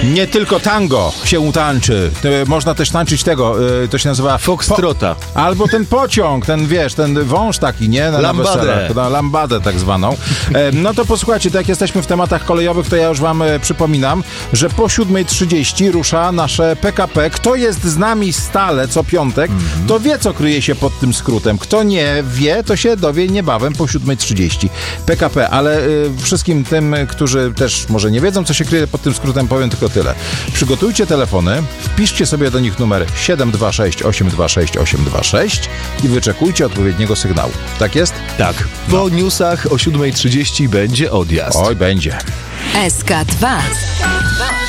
Nie tylko tango się utańczy. Można też tańczyć tego, to się nazywa... Foxtrota. Albo ten pociąg, ten wiesz, ten wąż taki, nie? Lambadę. Lambadę tak zwaną. No to posłuchajcie, tak jak jesteśmy w tematach kolejowych, to ja już wam przypominam, że po 7:30 rusza nasze PKP. Kto jest z nami stale co piątek, to wie, co kryje się pod tym skrótem. Kto nie wie, to się dowie niebawem po 7:30. PKP, ale wszystkim tym, którzy też może nie wiedzą, co się kryje pod tym skrótem, powiem tylko tyle. Przygotujcie telefony, wpiszcie sobie do nich numer 726 826 826 i wyczekujcie odpowiedniego sygnału. Tak jest? Tak. Po newsach o 7:30 będzie odjazd. Oj, będzie. SK2.